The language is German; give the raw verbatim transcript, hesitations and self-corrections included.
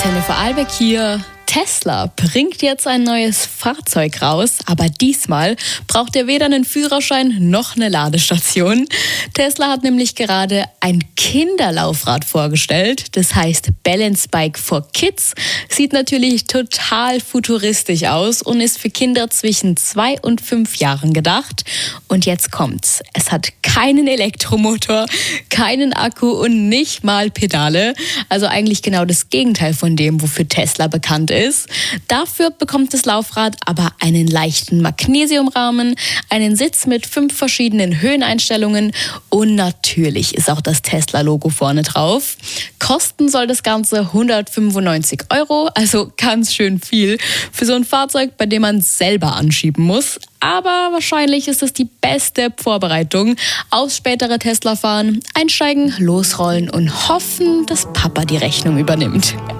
Antenne Vorarlberg hier. Tesla bringt jetzt ein neues Fahrzeug raus, aber diesmal braucht er weder einen Führerschein noch eine Ladestation. Tesla hat nämlich gerade ein Kinderlaufrad vorgestellt, das heißt Balance Bike for Kids. Sieht natürlich total futuristisch aus und ist für Kinder zwischen zwei und fünf Jahren gedacht. Und jetzt kommt's. Es hat keinen Elektromotor, keinen Akku und nicht mal Pedale. Also eigentlich genau das Gegenteil von dem, wofür Tesla bekannt ist. Dafür bekommt das Laufrad aber einen leichten Magnesiumrahmen, einen Sitz mit fünf verschiedenen Höheneinstellungen und natürlich ist auch das Tesla-Logo vorne drauf. Kosten soll das Ganze hundertfünfundneunzig Euro, also ganz schön viel für so ein Fahrzeug, bei dem man selber anschieben muss. Aber wahrscheinlich ist es die beste Vorbereitung aufs spätere Tesla-Fahren. Einsteigen, losrollen und hoffen, dass Papa die Rechnung übernimmt.